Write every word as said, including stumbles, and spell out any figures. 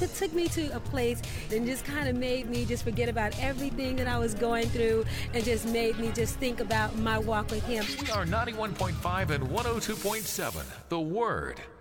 It took me to a place and just kind of made me just forget about everything that I was going through and just made me just think about my walk with Him. We are ninety-one point five and one oh two point seven, The Word.